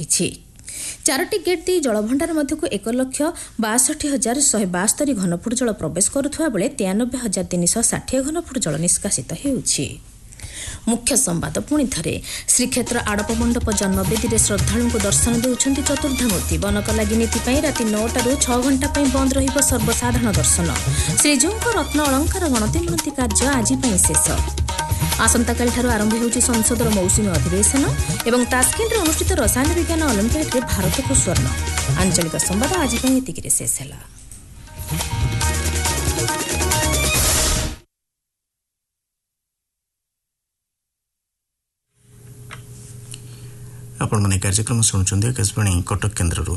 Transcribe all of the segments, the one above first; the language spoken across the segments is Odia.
କରାଯାଇଛି। 4ଟି ଗେଟ୍ ଦେଇ ଜଳଭଣ୍ଡାର ମଧ୍ୟକୁ 1,62,172 ଘନଫୁଟ ଜଳ ପ୍ରବେଶ କରୁଥିବା ବେଳେ 93,360 ଘନଫୁଟ ଜଳ ନିଷ୍କାସିତ ହେଉଛି। ମୁଖ୍ୟ ସମ୍ବାଦ ପୁଣି ଥରେ। ଶ୍ରୀକ୍ଷେତ୍ର ଆଡ଼ପ ମଣ୍ଡପ ଜନ୍ମବେଦୀରେ ଶ୍ରଦ୍ଧାଳୁଙ୍କୁ ଦର୍ଶନ ଦେଉଛନ୍ତି ଚତୁର୍ଦ୍ଧାମୂର୍ତ୍ତି। ବନକ ଲାଗି ନୀତି ପାଇଁ ରାତି 9ଟାରୁ 6 ଘଣ୍ଟା ପାଇଁ ବନ୍ଦ ରହିବ ସର୍ବସାଧାରଣ ଦର୍ଶନ। ଶ୍ରୀଜୀଉଙ୍କ ରତ୍ନ ଅଳଙ୍କାର ଗଣତି ମଣତି କାର୍ଯ୍ୟ ଆଜି ପାଇଁ ଶେଷ। ଆସନ୍ତାକାଲିଠାରୁ ଆରମ୍ଭ ହେଉଛି ସଂସଦର ମୌସୁମୀ ଅଧିବେଶନ ଏବଂ ତାସ୍କେଣ୍ଟରେ ଅନୁଷ୍ଠିତ ରସାୟନ ବିଜ୍ଞାନ ଅଲିମ୍ପିଆଡରେ ଭାରତକୁ ସ୍ୱର୍ଣ୍ଣ। ଆଞ୍ଚଳିକ ସମ୍ବାଦ ଆଜି ପାଇଁ ଏତିକିରେ ଶେଷ ହେଲା। ଆପଣମାନେ କାର୍ଯ୍ୟକ୍ରମ ଶୁଣୁଛନ୍ତି ଆକାଶବାଣୀ କଟକ କେନ୍ଦ୍ରରୁ।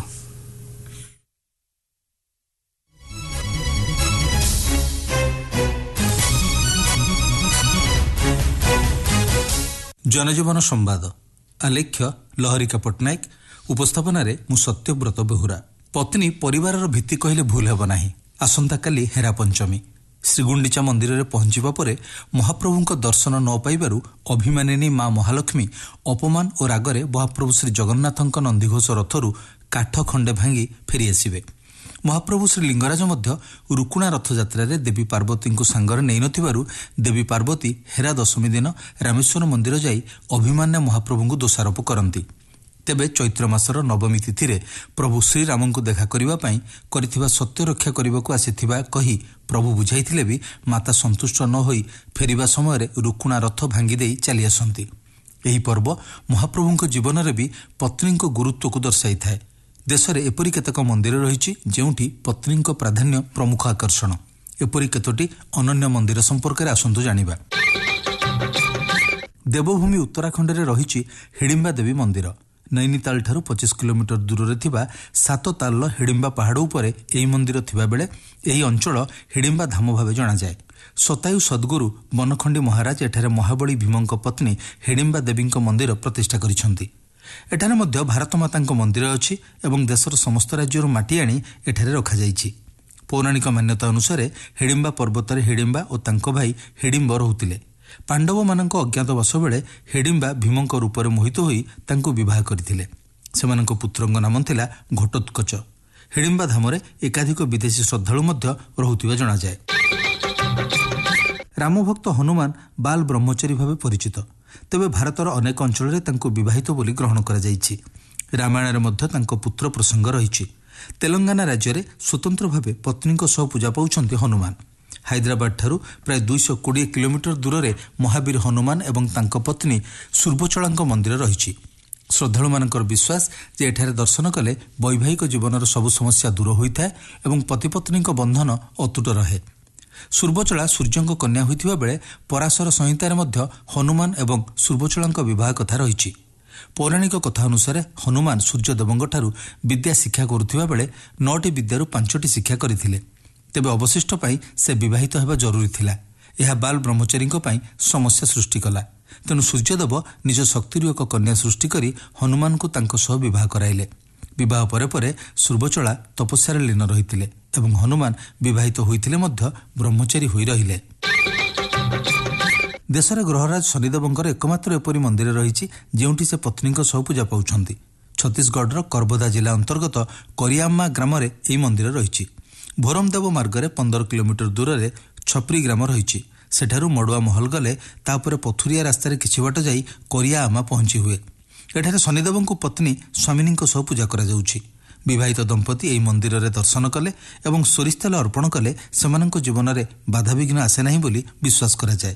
ଜନଜୀବନ ସମ୍ବାଦ ଆଲେଖ୍ୟ ଲହରିକା ପଟ୍ଟନାୟକ, ଉପସ୍ଥାପନାରେ ମୁଁ ସତ୍ୟବ୍ରତ ବେହୁରା। ପତ୍ନୀ ପରିବାରର ଭିତ୍ତି କହିଲେ ଭୁଲ ହେବ ନାହିଁ। ଆସନ୍ତାକାଲି ହେରା ପଞ୍ଚମୀ। ଶ୍ରୀଗୁଣ୍ଡିଚା ମନ୍ଦିରରେ ପହଞ୍ଚିବା ପରେ ମହାପ୍ରଭୁଙ୍କ ଦର୍ଶନ ନ ପାଇବାରୁ ଅଭିମାନିନୀ ମା ମହାଲକ୍ଷ୍ମୀ ଅପମାନ ଓ ରାଗରେ ମହାପ୍ରଭୁ ଶ୍ରୀ ଜଗନ୍ନାଥଙ୍କ ନନ୍ଦିଘୋଷ ରଥରୁ କାଠ ଖଣ୍ଡେ ଭାଙ୍ଗି ଫେରିଆସିବେ। ମହାପ୍ରଭୁ ଶ୍ରୀ ଲିଙ୍ଗରାଜ ମଧ୍ୟ ରୁକୁଣା ରଥଯାତ୍ରାରେ ଦେବୀ ପାର୍ବତୀଙ୍କୁ ସାଙ୍ଗରେ ନେଇନଥିବାରୁ ଦେବୀ ପାର୍ବତୀ ହେରା ଦଶମୀ ଦିନ ରାମେଶ୍ୱର ମନ୍ଦିର ଯାଇ ଅଭିମାନ୍ୟ ମହାପ୍ରଭୁଙ୍କୁ ଦୋଷାରୋପ କରନ୍ତି। ତେବେ ଚୈତ୍ର ମାସର ନବମୀ ତିଥିରେ ପ୍ରଭୁ ଶ୍ରୀରାମଙ୍କୁ ଦେଖା କରିବା ପାଇଁ କରିଥିବା ସତ୍ୟ ରକ୍ଷା କରିବାକୁ ଆସିଥିବା କହି ପ୍ରଭୁ ବୁଝାଇଥିଲେ ବି ମାତା ସନ୍ତୁଷ୍ଟ ନ ହୋଇ ଫେରିବା ସମୟରେ ରୁକୁଣା ରଥ ଭାଙ୍ଗିଦେଇ ଚାଲିଆସନ୍ତି। ଏହି ପର୍ବ ମହାପ୍ରଭୁଙ୍କ ଜୀବନରେ ବି ପତ୍ନୀଙ୍କ ଗୁରୁତ୍ୱକୁ ଦର୍ଶାଇଥାଏ। ଦେଶରେ ଏପରି କେତେକ ମନ୍ଦିର ରହିଛି ଯେଉଁଠି ପତ୍ନୀଙ୍କ ପ୍ରାଧାନ୍ୟ ପ୍ରମୁଖ ଆକର୍ଷଣ। ଏପରି କେତୋଟି ଅନନ୍ୟ ମନ୍ଦିର ସମ୍ପର୍କରେ ଆସନ୍ତୁ ଜାଣିବା। ଦେବଭୂମି ଉତ୍ତରାଖଣ୍ଡରେ ରହିଛି ହିଡିମ୍ବା ଦେବୀ ମନ୍ଦିର। ନୈନିତାଲଠାରୁ 25 କିଲୋମିଟର ଦୂରରେ ଥିବା ସାତତାଲର ହିଡିମ୍ବା ପାହାଡ଼ ଉପରେ ଏହି ମନ୍ଦିର ଥିବାବେଳେ ଏହି ଅଞ୍ଚଳ ହିଡିମ୍ବା ଧାମ ଭାବେ ଜଣାଯାଏ। ଶତାୟୁ ସଦ୍ଗୁରୁ ବନଖଣ୍ଡି ମହାରାଜ ଏଠାରେ ମହାବଳୀ ଭୀମଙ୍କ ପତ୍ନୀ ହିଡିମ୍ବା ଦେବୀଙ୍କ ମନ୍ଦିର ପ୍ରତିଷ୍ଠା କରିଛନ୍ତି। ଏଠାରେ ମଧ୍ୟ ଭାରତ ମାତାଙ୍କ ମନ୍ଦିର ଅଛି ଏବଂ ଦେଶର ସମସ୍ତ ରାଜ୍ୟରୁ ମାଟି ଆଣି ଏଠାରେ ରଖାଯାଇଛି। ପୌରାଣିକ ମାନ୍ୟତା ଅନୁସାରେ ହିଡିମ୍ବା ପର୍ବତରେ ହିଡିମ୍ବା ଓ ତାଙ୍କ ଭାଇ ହିଡିମ୍ବ ରହୁଥିଲେ। ପାଣ୍ଡବମାନଙ୍କ ଅଜ୍ଞାତବାସ ବେଳେ ହିଡିମ୍ବା ଭୀମଙ୍କ ରୂପରେ ମୋହିତ ହୋଇ ତାଙ୍କୁ ବିବାହ କରିଥିଲେ। ସେମାନଙ୍କ ପୁତ୍ରଙ୍କ ନାମ ଥିଲା ଘଟୋତ୍କଚ। ହିଡିମ୍ବା ଧାମରେ ଏକାଧିକ ବିଦେଶୀ ଶ୍ରଦ୍ଧାଳୁ ମଧ୍ୟ ରହୁଥିବା ଜଣାଯାଏ। ରାମଭକ୍ତ ହନୁମାନ ବାଲ ବ୍ରହ୍ମଚାରୀ ଭାବେ ପରିଚିତ। ତେବେ ଭାରତର ଅନେକ ଅଞ୍ଚଳରେ ତାଙ୍କୁ ବିବାହିତ ବୋଲି ଗ୍ରହଣ କରାଯାଇଛି। ରାମାୟଣରେ ମଧ୍ୟ ତାଙ୍କ ପୁତ୍ର ପ୍ରସଙ୍ଗ ରହିଛି। ତେଲଙ୍ଗାନା ରାଜ୍ୟରେ ସ୍ୱତନ୍ତ୍ର ଭାବେ ପତ୍ନୀଙ୍କ ସହ ପୂଜା ପାଉଛନ୍ତି ହନୁମାନ। ହାଇଦ୍ରାବାଦଠାରୁ ପ୍ରାୟ 220 କିଲୋମିଟର ଦୂରରେ ମହାବୀର ହନୁମାନ ଏବଂ ତାଙ୍କ ପତ୍ନୀ ସୁର୍ବଚଳାଙ୍କ ମନ୍ଦିର ରହିଛି। ଶ୍ରଦ୍ଧାଳୁମାନଙ୍କର ବିଶ୍ୱାସ ଯେ ଏଠାରେ ଦର୍ଶନ କଲେ ବୈବାହିକ ଜୀବନର ସବୁ ସମସ୍ୟା ଦୂର ହୋଇଥାଏ ଏବଂ ପତିପତ୍ନୀଙ୍କ ବନ୍ଧନ ଅତୁଟ ରହେ। ସୁର୍ବଚଳା ସୂର୍ଯ୍ୟଙ୍କ କନ୍ୟା ହୋଇଥିବା ବେଳେ ପରାଶର ସଂହିତାରେ ମଧ୍ୟ ହନୁମାନ ଏବଂ ସୁର୍ବଚଳାଙ୍କ ବିବାହ କଥା ରହିଛି। ପୌରାଣିକ କଥା ଅନୁସାରେ ହନୁମାନ ସୂର୍ଯ୍ୟଦେବଙ୍କଠାରୁ ବିଦ୍ୟା ଶିକ୍ଷା କରୁଥିବା ବେଳେ 9ଟି ବିଦ୍ୟାରୁ 5ଟି ଶିକ୍ଷା କରିଥିଲେ। ତେବେ ଅବଶିଷ୍ଟ ପାଇଁ ସେ ବିବାହିତ ହେବା ଜରୁରୀ ଥିଲା। ଏହା ବାଲ ବ୍ରହ୍ମଚାରୀଙ୍କ ପାଇଁ ସମସ୍ୟା ସୃଷ୍ଟି କଲା। ତେଣୁ ସୂର୍ଯ୍ୟଦେବ ନିଜ ଶକ୍ତିରୁ ଏକ କନ୍ୟା ସୃଷ୍ଟି କରି ହନୁମାନଙ୍କୁ ତାଙ୍କ ସହ ବିବାହ କରାଇଲେ। ବିବାହ ପରେ ପରେ ସୁର୍ବଚଳା ତପସ୍ୟାରେ ଲୀନ ରହିଥିଲେ ଏବଂ ହନୁମାନ ବିବାହିତ ହୋଇଥିଲେ ମଧ୍ୟ ବ୍ରହ୍ମଚାରୀ ହୋଇ ରହିଲେ। ଦେଶରେ ଗ୍ରହରାଜ ଶନିଦେବଙ୍କର ଏକମାତ୍ର ଏପରି ମନ୍ଦିର ରହିଛି ଯେଉଁଠି ସେ ପତ୍ନୀଙ୍କ ସହ ପୂଜା ପାଉଛନ୍ତି। ଛତିଶଗଡ଼ର କର୍ବଦା ଜିଲ୍ଲା ଅନ୍ତର୍ଗତ କରିଆମ୍ମା ଗ୍ରାମରେ ଏହି ମନ୍ଦିର ରହିଛି। ଭୋରମଦେବ ମାର୍ଗରେ 15 କିଲୋମିଟର ଦୂରରେ ଛପ୍ରି ଗ୍ରାମ ରହିଛି। ସେଠାରୁ ମଡୁଆ ମହଲ ଗଲେ ତାପରେ ପଥୁରିଆ ରାସ୍ତାରେ କିଛି ବାଟ ଯାଇ କରିଆ ଆମା ପହଞ୍ଚି ହୁଏ। ଏଠାରେ ଶନିଦେବଙ୍କୁ ପତ୍ନୀ ସ୍ୱାମିନୀଙ୍କ ସହ ପୂଜା କରାଯାଉଛି। ବିବାହିତ ଦମ୍ପତି ଏହି ମନ୍ଦିରରେ ଦର୍ଶନ କଲେ ଏବଂ ସୋରିଷ ତେଲ ଅର୍ପଣ କଲେ ସେମାନଙ୍କ ଜୀବନରେ ବାଧାବିଘ୍ନ ଆସେ ନାହିଁ ବୋଲି ବିଶ୍ୱାସ କରାଯାଏ।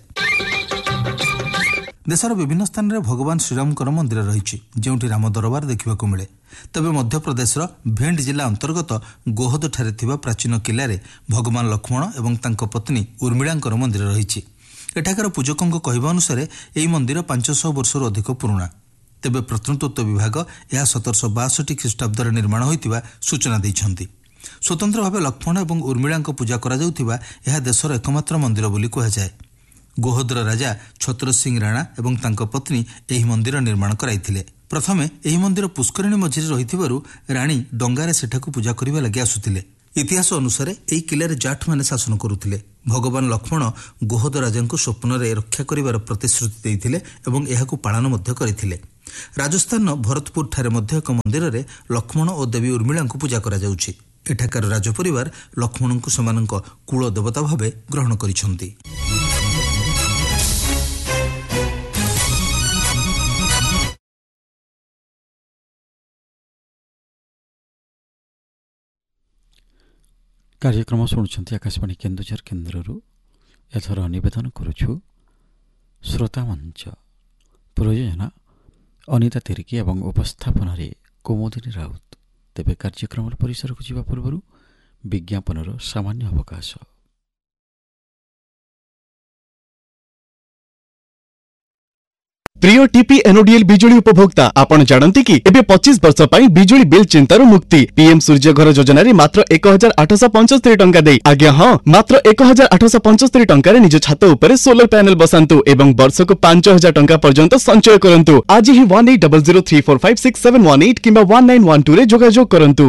ଦେଶର ବିଭିନ୍ନ ସ୍ଥାନରେ ଭଗବାନ ଶ୍ରୀରାମଙ୍କର ମନ୍ଦିର ରହିଛି ଯେଉଁଠି ରାମ ଦରବାର ଦେଖିବାକୁ ମିଳେ। ତେବେ ମଧ୍ୟପ୍ରଦେଶର ଭେଣ୍ଡ ଜିଲ୍ଲା ଅନ୍ତର୍ଗତ ଗୋହଦଠାରେ ଥିବା ପ୍ରାଚୀନ କିଲ୍ଲାରେ ଭଗବାନ ଲକ୍ଷ୍ମଣ ଏବଂ ତାଙ୍କ ପତ୍ନୀ ଉର୍ମିଳାଙ୍କର ମନ୍ଦିର ରହିଛି। ଏଠାକାର ପୂଜକଙ୍କ କହିବା ଅନୁସାରେ ଏହି ମନ୍ଦିର 500 ବର୍ଷରୁ ଅଧିକ ପୁରୁଣା। ତେବେ ପ୍ରତ୍ନତତ୍ତ୍ୱ ବିଭାଗ ଏହା 1762 ଖ୍ରୀଷ୍ଟାବ୍ଦରେ ନିର୍ମାଣ ହୋଇଥିବା ସୂଚନା ଦେଇଛନ୍ତି। ସ୍ୱତନ୍ତ୍ର ଭାବେ ଲକ୍ଷ୍ମଣ ଏବଂ ଉର୍ମିଳାଙ୍କ ପୂଜା କରାଯାଉଥିବା ଏହା ଦେଶର ଏକମାତ୍ର ମନ୍ଦିର ବୋଲି କୁହାଯାଏ। ଗୋହଦର ରାଜା ଛତ୍ର ସିଂ ରାଣା ଏବଂ ତାଙ୍କ ପତ୍ନୀ ଏହି ମନ୍ଦିର ନିର୍ମାଣ କରାଇଥିଲେ। ପ୍ରଥମେ ଏହି ମନ୍ଦିର ପୁଷ୍କରିଣୀ ମଝିରେ ରହିଥିବାରୁ ରାଣୀ ଡଙ୍ଗାରେ ସେଠାକୁ ପୂଜା କରିବା ଲାଗି ଆସୁଥିଲେ। ଇତିହାସ ଅନୁସାରେ ଏହି କିଲ୍ଲାରେ ଜାଠମାନେ ଶାସନ କରୁଥିଲେ। ଭଗବାନ ଲକ୍ଷ୍ମଣ ଗୋହଦ ରାଜାଙ୍କୁ ସ୍ୱପ୍ନରେ ରକ୍ଷା କରିବାର ପ୍ରତିଶ୍ରୁତି ଦେଇଥିଲେ ଏବଂ ଏହାକୁ ପାଳନ ମଧ୍ୟ କରିଥିଲେ। ରାଜସ୍ଥାନର ଭରତପୁରଠାରେ ମଧ୍ୟ ଏକ ମନ୍ଦିରରେ ଲକ୍ଷ୍ମଣ ଓ ଦେବୀ ଉର୍ମିଳାଙ୍କୁ ପୂଜା କରାଯାଉଛି। ଏଠାକାର ରାଜପରିବାର ଲକ୍ଷ୍ମଣଙ୍କୁ ସେମାନଙ୍କ କୁଳ ଦେବତା ଭାବେ ଗ୍ରହଣ କରିଛନ୍ତି। कार्यक्रम शुणुंट आकाशवाणी केन्दुझर केन्द्रରୁ एथर निवेदन करुछु श्रोता मंच प्रयोजना अनिता तिर्की एवं उपस्थापन कुमुदिनी राउत। तेबे कार्यक्रम परिसर को जीवा पूर्व विज्ञापनर सामान्य अवकाश। प्रिय टीपी एनओडीएल बिजुली उपभोक्ता आपण जानते कि एबे 25 वर्ष पई बिजुली बिल चिंतारू मुक्ति पीएम सूर्य घर योजना रे मात्र 1875 टंका दे आज्ञा हां मात्र 1875 टंका रे निज छात ऊपर सोलर पैनल बसांतु एवं वर्ष को 5000 टंका पर्यंत संचय करंतु। आज ही 180034567118 किंबा 1912 रे जोगाजोग करंतु।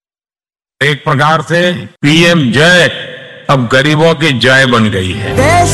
एक प्रकार से पीएम जय अब गरीबों की जय बन गई है। देश